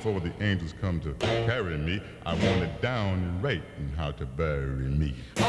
before the angels come to carry me. I want it down and right and how to bury me.